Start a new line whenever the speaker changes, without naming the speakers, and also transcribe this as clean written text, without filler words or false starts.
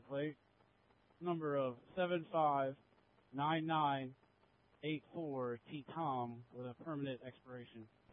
plate number of 759984 T Tom with a permanent expiration.